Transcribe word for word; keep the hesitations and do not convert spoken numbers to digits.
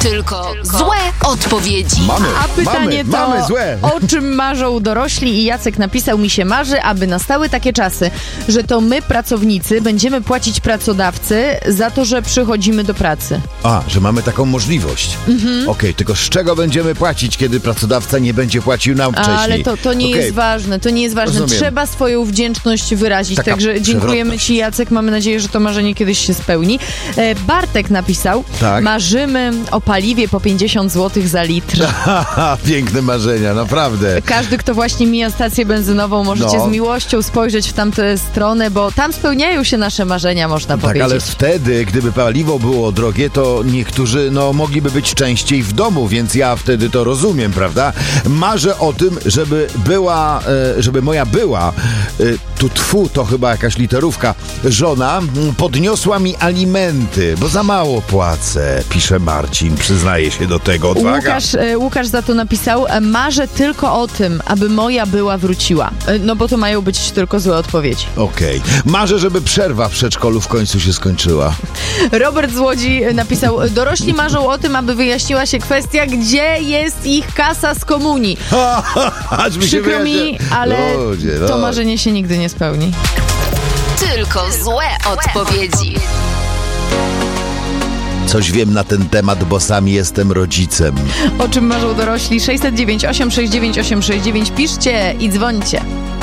Tylko złe odpowiedzi. Mamy, A pytanie mamy, to, mamy złe. o czym marzą dorośli? I Jacek napisał: mi się marzy, aby nastały takie czasy, że to my, pracownicy, będziemy płacić pracodawcy za to, że przychodzimy do pracy. A, że mamy taką możliwość. Mhm. Okej, okay, tylko z czego będziemy płacić, kiedy pracodawca nie będzie płacił nam wcześniej? Ale to, to nie okay. jest ważne, to nie jest ważne. Rozumiem. Trzeba swoją wdzięczność wyrazić. Taka Także dziękujemy Ci, Jacek. Mamy nadzieję, że to marzenie kiedyś się spełni. E, Bartek napisał: tak? marzymy o paliwie po pięćdziesiąt złotych za litr. Piękne marzenia, naprawdę. Każdy, kto właśnie mija stację benzynową, możecie no. z miłością spojrzeć w tamtę stronę, bo tam spełniają się nasze marzenia, można tak, powiedzieć. Ale wtedy, gdyby paliwo było drogie, to niektórzy no, mogliby być częściej w domu, więc ja wtedy to rozumiem, prawda? Marzę o tym, żeby była, e, żeby moja była, e, tu tfu, to chyba jakaś literówka, żona podniosła mi alimenty, bo za mało płacę, pisze Marcin, przyznaje się do tego, odwaga. Łukasz, e, Łukasz za to napisał: marzę tylko o tym, aby moja była wróciła. E, no bo to mają być tylko złe odpowiedzi. Okej. Okay. Marzę, żeby przerwa w przedszkolu w końcu się skończyła. Robert z Łodzi napisał: dorośli marzą o tym, aby wyjaśniła się kwestia, gdzie jest ich kasa z komunii. Aż mi Przykro się mi, ale ludzie, to ludzie. marzenie się nigdy nie spełni. Tylko złe odpowiedzi. Coś wiem na ten temat, bo sam jestem rodzicem. O czym marzą dorośli? sześćset dziewięć osiem sześć dziewięć osiem sześć dziewięć. Piszcie i dzwońcie.